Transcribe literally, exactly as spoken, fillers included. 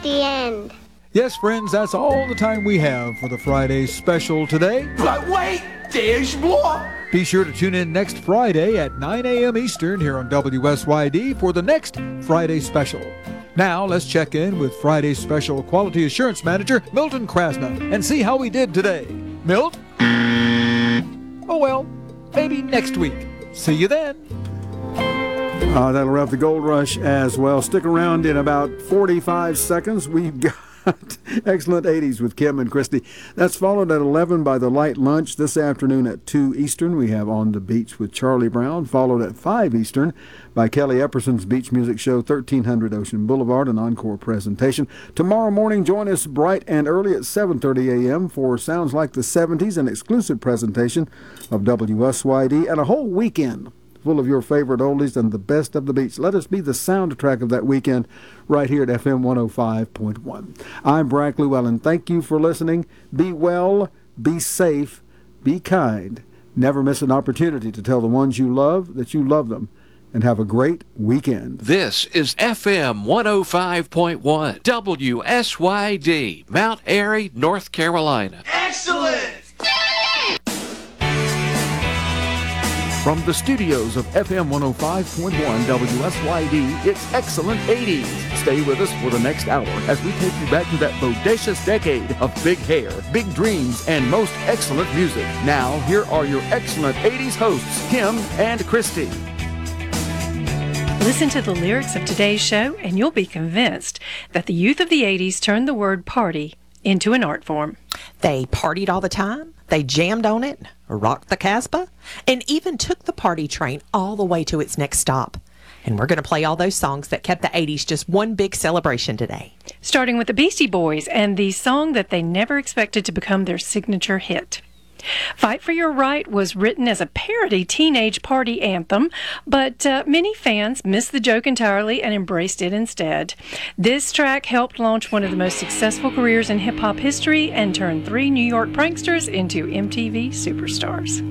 The end. Yes, friends, that's all the time we have for the Friday special today. But wait, there's more. Be sure to tune in next Friday at nine a.m. Eastern here on W S Y D for the next Friday special. Now, let's check in with Friday's special Quality Assurance Manager, Milton Krasna, and see how we did today. Milt? Oh, well, maybe next week. See you then. Uh, that'll wrap the Gold Rush as well. Stick around in about forty-five seconds. We've got Excellent eighties with Kim and Christy. That's followed at eleven by the Light Lunch. This afternoon at two Eastern, we have On the Beach with Charlie Brown, followed at five Eastern by Kelly Epperson's Beach Music Show, thirteen hundred Ocean Boulevard, an encore presentation. Tomorrow morning, join us bright and early at seven thirty a.m. for Sounds Like the seventies, an exclusive presentation of W S Y D, and a whole weekend full of your favorite oldies and the best of the beach. Let us be the soundtrack of that weekend right here at F M one oh five point one. I'm Brack Llewellyn. Thank you for listening. Be well, be safe, be kind. Never miss an opportunity to tell the ones you love that you love them. And have a great weekend. This is F M one oh five point one, W S Y D, Mount Airy, North Carolina. Excellent! From the studios of F M one oh five point one W S Y D, it's Excellent eighties. Stay with us for the next hour as we take you back to that bodacious decade of big hair, big dreams, and most excellent music. Now, here are your Excellent eighties hosts, Kim and Christy. Listen to the lyrics of today's show and you'll be convinced that the youth of the eighties turned the word party into an art form. They partied all the time, they jammed on it, rocked the Casbah, and even took the party train all the way to its next stop. And we're going to play all those songs that kept the eighties just one big celebration today. Starting with the Beastie Boys and the song that they never expected to become their signature hit. Fight for Your Right was written as a parody teenage party anthem, but uh, many fans missed the joke entirely and embraced it instead. This track helped launch one of the most successful careers in hip-hop history and turned three New York pranksters into M T V superstars.